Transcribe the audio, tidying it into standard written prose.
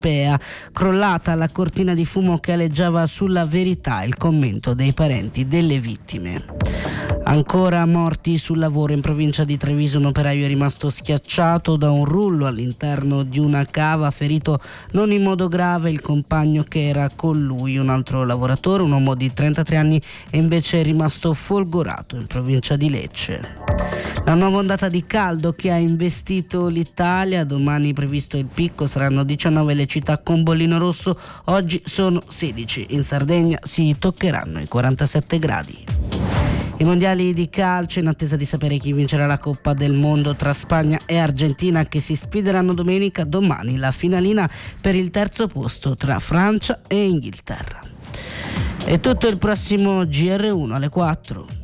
crollata la cortina di fumo che aleggiava sulla verità, il commento dei parenti delle vittime. Ancora morti sul lavoro in provincia di Treviso, un operaio è rimasto schiacciato da un rullo all'interno di una cava, ferito non in modo grave il compagno che era con lui. Un altro lavoratore, un uomo di 33 anni, è invece rimasto folgorato in provincia di Lecce. La nuova ondata di caldo che ha investito l'Italia, domani previsto il picco, saranno 19 le città con bollino rosso, oggi sono 16. In Sardegna si toccheranno i 47 gradi. I mondiali di calcio, in attesa di sapere chi vincerà la Coppa del Mondo tra Spagna e Argentina, che si sfideranno domenica. Domani la finalina per il terzo posto tra Francia e Inghilterra. È tutto, il prossimo GR1 alle 4.